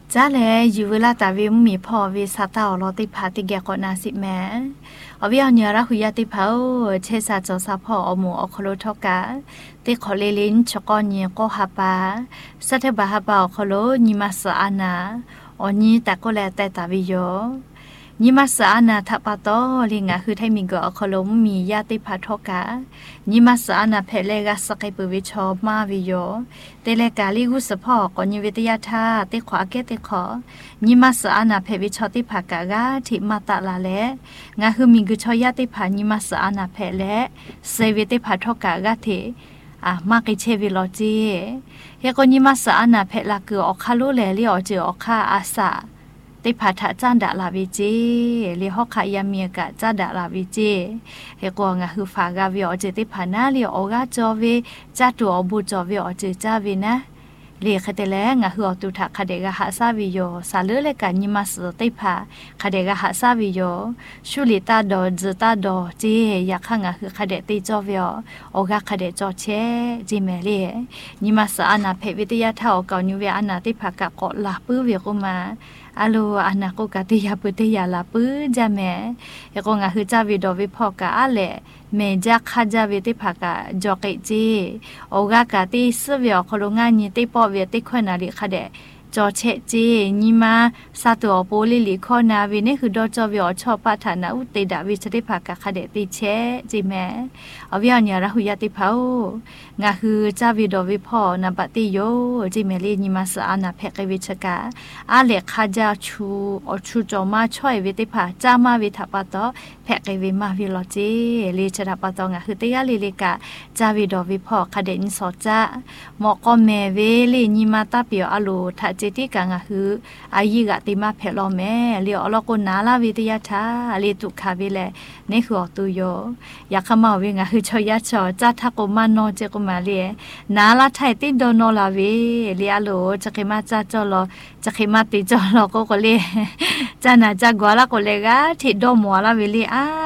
จ้าแลอยู่เวลาตาวิมมีพ่อวิสาตาอลอติพาติแกกอนาสิแม่อวิเอาเนียระหุยาติเผาเชซาจอซาพ่ออหมูอคโลทอกาติขอเลลินชกอเนียก็ฮาปาสัตบาฮาปาอคโลนิมาสอานาอนี้แต่ก็แลแต่ตาวิโยนิมาสอานาทัปปะโตลิงะคือไทมิงกอคโลมมียาติพาทอกานิมาสอานาเพเลกาสกายปวิชอมาวิโยเตเลกาลิกุสพ่อกอนิวิทยาธาติขวาเกติขอนิมาสอานาเพวิชอติภากากาทิมาตะลาเลงะคือมิงกุชอยาติพานิมาสอานาเพเลเซวิติพาทอกากาเทมากิเชวิโลจีเฮกอนิมาสอานาเพลาคือออกคาโลเลลิออเจออกคาอาสาติพาทะจันดาลาวิจีลิฮอกขายามีกะจันดาลาวิจีเฮกวงะคือฟากาวิออเจติพานาลิออกาจอวิจัตุอบุจอวิออเจจาวินะเลียคเตแลงะคืออตุทะคเดกะหาซาวิโยซาเลเลกะนิมาสติพาคเดกะหาซาวิโยชุลิตาดอจตาดอจียะคังะคือคเดติจอวิออกาคเดจอเชจิเมเลนิมาสอานาเพวิทยาทาอกานิเวอานาติภากะกอลาปื้อเวกุมาอาลูอานาโกกะติยาปุติยาลาปื้อจาเมเฮกงะคือจาวิดอวิพอกะอะเลเมจักขจาวิติภากะจอกิจีโอกากะติสเวอคโลงานิติปอเวติขนาลิคเดจอเชจีนิมาซาตัวโปลิลิคอนาวินี่คือดอจอวิอชอปาฐานะอุติดาวิชติภากะคเดติเชจิเมอวิอัญญาระหุยติภางะคือจาวิดอวิพอนาปติโยจิเมลีนิมาสอานาเพกวิชกาอาเลคาจาชูอชูจอมาช่วยวิติภาจามาวิทปะตอเพกวิมาวิโลจีลีชะปะตองะคือติยาลิลิกาจาวิดอวิพอคเดนิสอจามอก็เมเวลีนิมาตาปิออโลทะจิติกังะคืออายิกะติมาเพลอเมลีออลโกนาลาวิทยาทาลีตุคาวิเลนี่คืออตุโยอยากขมาเวงะคือชอยาชอจาทะโกมานอเจโกมาเลนาลาไทติโดโนลาเวลีอาโลจะเคมาจาจอลอจะเคมาติจอลอก็เลจานาจากวาลาโกเลกาทิโดมัวลาเวลีอา